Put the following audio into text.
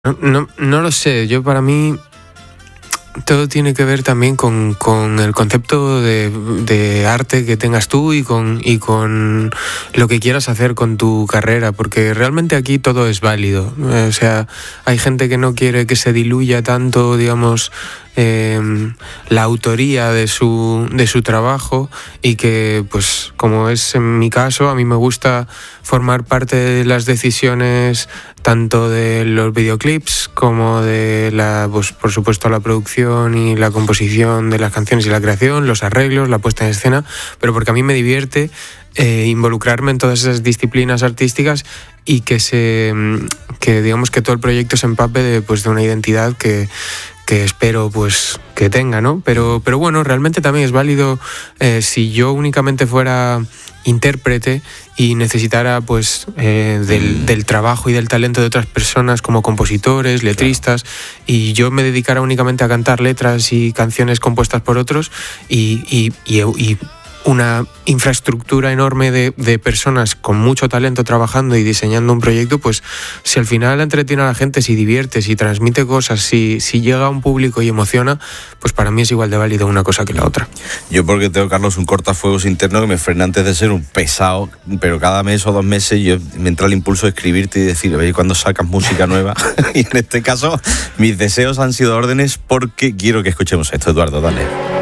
No lo sé, para mí todo tiene que ver también con el concepto de arte que tengas tú y con lo que quieras hacer con tu carrera, porque realmente aquí todo es válido. O sea, hay gente que no quiere que se diluya tanto, digamos, la autoría de su trabajo, y que, pues, como es en mi caso, a mí me gusta formar parte de las decisiones tanto de los videoclips como de pues, por supuesto, la producción y la composición de las canciones y la creación, los arreglos, la puesta en escena, pero porque a mí me divierte involucrarme en todas esas disciplinas artísticas y que digamos que todo el proyecto se empape de una identidad que espero pues que tenga, ¿no? Pero bueno, realmente también es válido si yo únicamente fuera intérprete y necesitara pues del trabajo y del talento de otras personas como compositores, letristas, claro, y yo me dedicara únicamente a cantar letras y canciones compuestas por otros y una infraestructura enorme de personas con mucho talento trabajando y diseñando un proyecto, pues si al final entretiene a la gente, si divierte, si transmite cosas, si llega a un público y emociona, pues para mí es igual de válido una cosa que la otra. Yo porque tengo, Carlos, un cortafuegos interno que me frena antes de ser un pesado, pero cada mes o 2 meses yo me entra el impulso de escribirte y decir, oye, ¿cuándo sacas música nueva? Y en este caso mis deseos han sido órdenes porque quiero que escuchemos esto. Eduardo, dale.